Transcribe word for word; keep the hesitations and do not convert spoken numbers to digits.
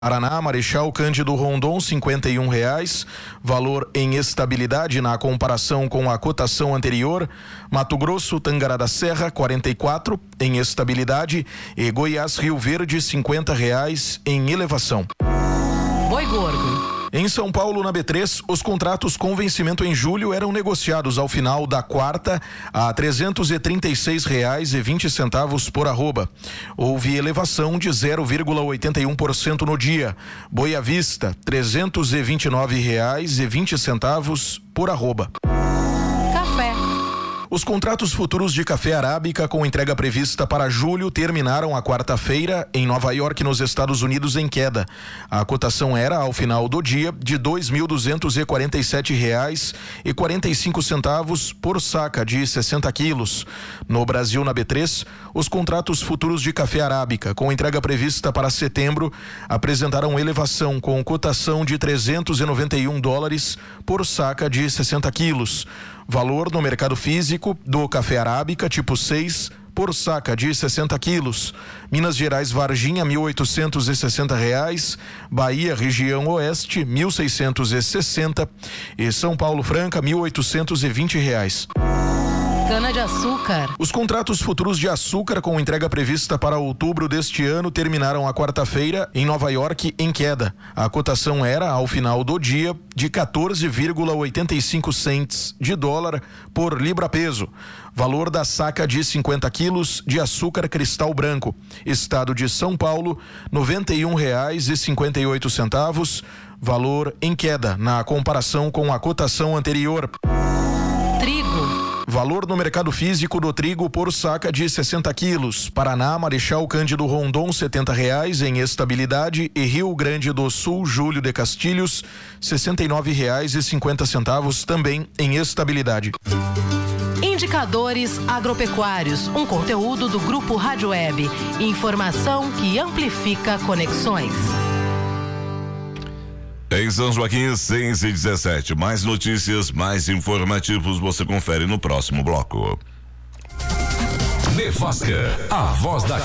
Paraná, Marechal Cândido Rondon, cinquenta e um reais, valor em estabilidade na comparação com a cotação anterior. Mato Grosso, Tangará da Serra, quarenta e quatro em estabilidade, e Goiás, Rio Verde, cinquenta reais em elevação. Boi gordo. Em São Paulo, na B três, os contratos com vencimento em julho eram negociados ao final da quarta a trezentos e trinta e seis reais e vinte centavos por arroba. Houve elevação de zero vírgula oitenta e um por cento no dia. Boa Vista, trezentos e vinte e nove reais e vinte centavos por arroba. Café. Os contratos futuros de café arábica com entrega prevista para julho terminaram a quarta-feira em Nova York, nos Estados Unidos, em queda. A cotação era, ao final do dia, de dois mil duzentos e quarenta e sete reais e quarenta e cinco centavos por saca de sessenta quilos. No Brasil, na B três, os contratos futuros de café arábica com entrega prevista para setembro apresentaram elevação com cotação de trezentos e noventa e um dólares por saca de sessenta quilos. Valor no mercado físico do café arábica tipo seis por saca de sessenta quilos. Minas Gerais, Varginha, mil oitocentos e sessenta reais. Bahia, região oeste, mil seiscentos e sessenta, e São Paulo Franca, mil oitocentos e vinte reais. Cana-de-açúcar. Os contratos futuros de açúcar com entrega prevista para outubro deste ano terminaram a quarta-feira em Nova York em queda. A cotação era, ao final do dia, de quatorze vírgula oitenta e cinco centes de dólar por libra-peso. Valor da saca de cinquenta quilos de açúcar cristal branco. Estado de São Paulo, noventa e um reais e cinquenta e oito centavos. Valor em queda na comparação com a cotação anterior. Trigo. Valor no mercado físico do trigo por saca de sessenta quilos. Paraná, Marechal Cândido Rondon, setenta reais em estabilidade, e Rio Grande do Sul, Júlio de Castilhos, sessenta e nove reais e cinquenta centavos também em estabilidade. Indicadores agropecuários, um conteúdo do Grupo Rádio Web. Informação que amplifica conexões. Em São Joaquim, seis e dezessete. Mais notícias, mais informativos você confere no próximo bloco. Nevasca, a voz da